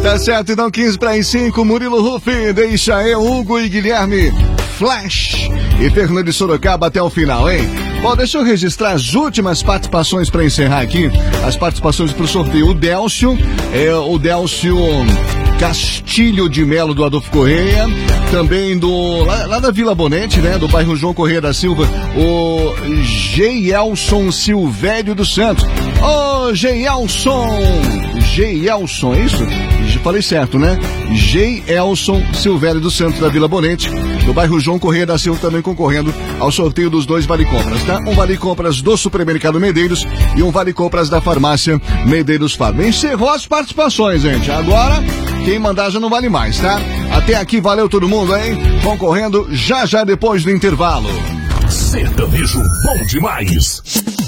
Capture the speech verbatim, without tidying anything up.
Tá certo, então quinze para as cinco, Murilo Rufi, deixa eu, Hugo e Guilherme, Flash e Fernando de Sorocaba até o final, hein? Bom, deixa eu registrar as últimas participações para encerrar aqui, as participações pro sorteio. O Délcio, é o Délcio Castilho de Melo do Adolfo Correia, também do, lá, lá da Vila Bonete, né, do bairro João Correia da Silva, o Geilson Silvério dos Santos. Ô, Geilson, Geilson, é isso? Falei certo, né? Geilson Silvério dos Santos da Vila Bonete, do bairro João Correia da Silva, também concorrendo ao sorteio dos dois vale-compras, tá? Um vale-compras do Supermercado Medeiros e um vale-compras da farmácia Medeiros Farma. Encerrou as participações, gente. Agora, quem mandar já não vale mais, tá? Até aqui, valeu todo mundo, hein? Concorrendo já já depois do intervalo. Sertanejo bom demais.